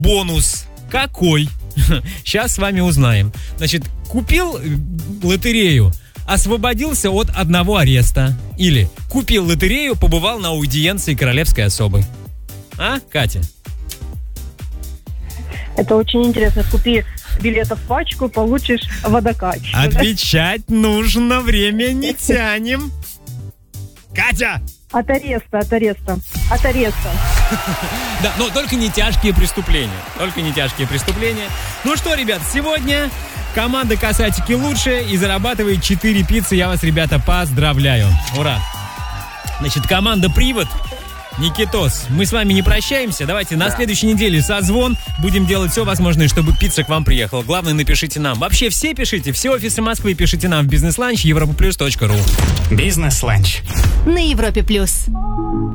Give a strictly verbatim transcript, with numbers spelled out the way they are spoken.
бонус какой? Сейчас с вами узнаем. Значит, купил лотерею, освободился от одного ареста. Или купил лотерею, побывал на аудиенции королевской особы. А, Катя? Это очень интересно. Купи билетов в пачку, получишь водокач. Отвечать нужно, время не тянем. Катя! От ареста, от ареста. От ареста. Да, но только не тяжкие преступления. Только не тяжкие преступления. Ну что, ребят, сегодня команда «Касатики» лучшая и зарабатывает четыре пиццы. Я вас, ребята, поздравляю. Ура! Значит, команда «Привод», Никитос, мы с вами не прощаемся. Давайте на следующей неделе созвон. Будем делать все возможное, чтобы пицца к вам приехала. Главное, напишите нам. Вообще все пишите. Все офисы Москвы пишите нам в бизнес-ланч европа плюс точка ру. Бизнес-ланч на Европе плюс.